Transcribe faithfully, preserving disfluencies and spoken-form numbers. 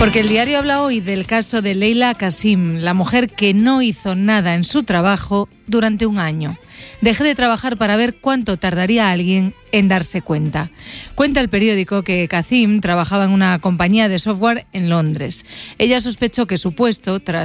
Porque el diario habla hoy del caso de Leila Kasim, la mujer que no hizo nada en su trabajo durante un año. Dejé de trabajar para ver cuánto tardaría alguien en darse cuenta. Cuenta el periódico que Kasim trabajaba en una compañía de software en Londres. Ella sospechó que su puesto, tras